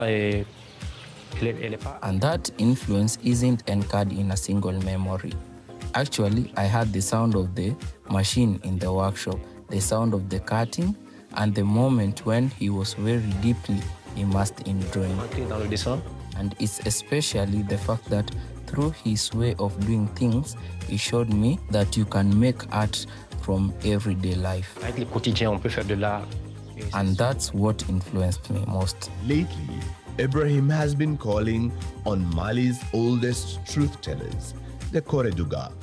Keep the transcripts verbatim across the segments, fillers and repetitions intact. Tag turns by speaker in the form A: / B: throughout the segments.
A: And that influence isn't encoded in a single memory. Actually, I had the sound of the machine in the workshop, the sound of the cutting, and the moment when he was very deeply immersed in drawing. And it's especially the fact that through his way of doing things, he showed me that you can make art from everyday life. And that's what influenced me most.
B: Lately, Ibrahim has been calling on Mali's oldest truth tellers, the Koreduga.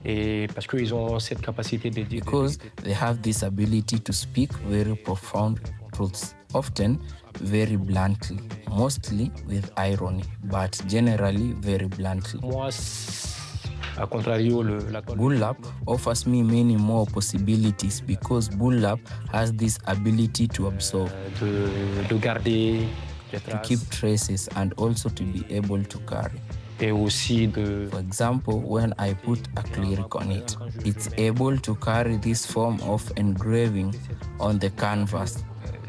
A: Because they have this ability to speak very profound truths, often very bluntly, mostly with irony, but generally very bluntly. Bullap offers me many more possibilities because Bullap has this ability to absorb, to keep traces, and also to be able to carry. For example, when I put acrylic on it, it's able to carry this form of engraving on the canvas.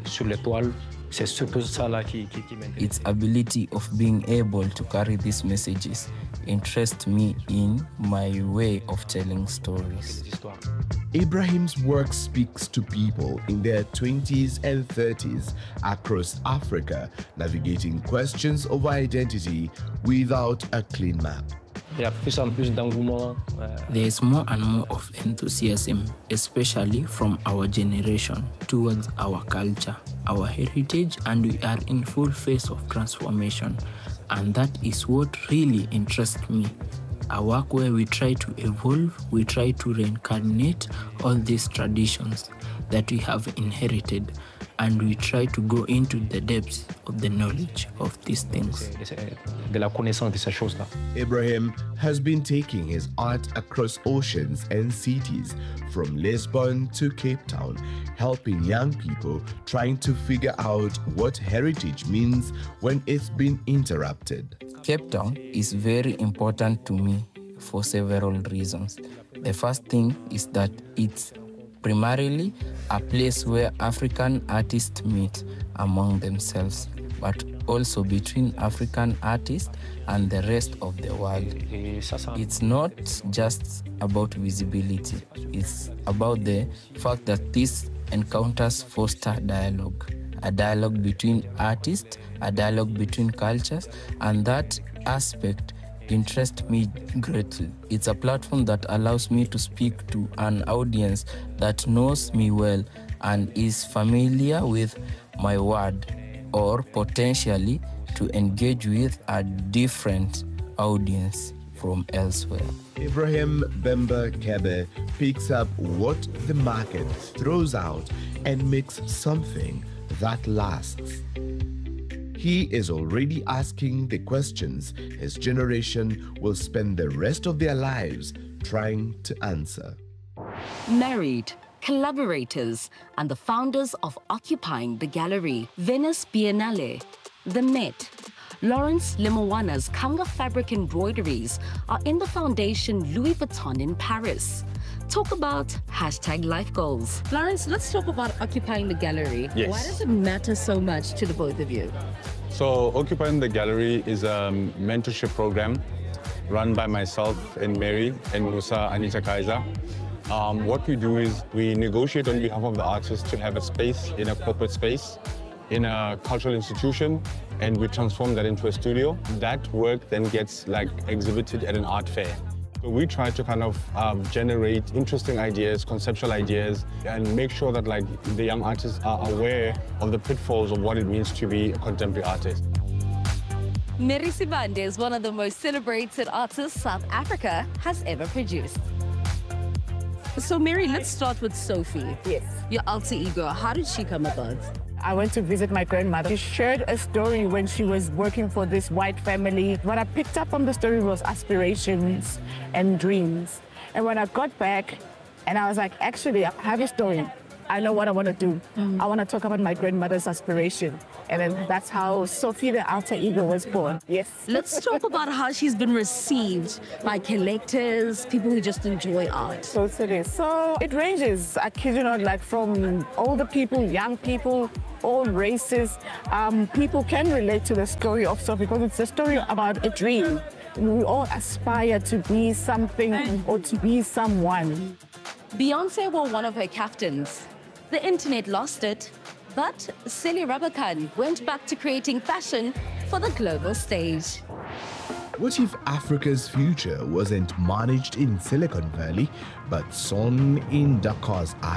A: Its ability of being able to carry these messages interests me in my way of telling stories.
B: Ibrahim's work speaks to people in their twenties and thirties across Africa, navigating questions of identity without a clean map.
A: There is more and more of enthusiasm, especially from our generation, towards our culture, our heritage, and we are in full phase of transformation. And that is what really interests me. A work where we try to evolve, we try to reincarnate all these traditions that we have inherited, and we try to go into the depths of the knowledge of these things.
B: Ibrahim has been taking his art across oceans and cities, from Lisbon to Cape Town, helping young people trying to figure out what heritage means when it's been interrupted.
A: Cape Town is very important to me for several reasons. The first thing is that it's primarily a place where African artists meet among themselves, but also between African artists and the rest of the world. It's not just about visibility, it's about the fact that these encounters foster dialogue, a dialogue between artists, a dialogue between cultures, and that aspect interests me greatly. It's a platform that allows me to speak to an audience that knows me well and is familiar with my word, or potentially to engage with a different audience from elsewhere.
B: Ibrahim Bemba Kebe picks up what the market throws out and makes something that lasts. He is already asking the questions his generation will spend the rest of their lives trying to answer.
C: Married, collaborators, and the founders of Occupying the Gallery, Venice Biennale, the Met, Lawrence Limowana's Kanga fabric embroideries are in the foundation Louis Vuitton in Paris. Talk about hashtag life goals. Lawrence, let's talk about Occupying the Gallery.
D: Yes.
C: Why does it matter so much to the both of you?
D: So Occupying the Gallery is a mentorship program run by myself and Mary and Musa Anita Kaiser. Um, what we do is we negotiate on behalf of the artists to have a space in a corporate space, in a cultural institution, and we transform that into a studio. That work then gets like exhibited at an art fair. So we try to kind of um, generate interesting ideas, conceptual ideas, and make sure that like the young artists are aware of the pitfalls of what it means to be a contemporary artist.
C: Mary Sibande is one of the most celebrated artists South Africa has ever produced. So Mary, let's start with Sophie.
E: Yes.
C: Your alter ego, how did she come about?
E: I went to visit my grandmother. She shared a story when she was working for this white family. What I picked up from the story was aspirations and dreams. And when I got back, and I was like, actually, I have a story. I know what I want to do. Mm. I want to talk about my grandmother's aspiration. And then that's how Sophie the Alter Ego was born. Yes.
C: Let's talk about how she's been received by collectors, people who just enjoy art.
E: Totally. So it ranges, I kid you not, like from older people, young people, all races. Um, people can relate to the story of Sophie because it's a story about a dream. We all aspire to be something or to be someone.
C: Beyonce wore one of her kaftans. The internet lost it, but Celly Rabakhan went back to creating fashion for the global stage.
B: What if Africa's future wasn't managed in Silicon Valley, but sown in Dakar's art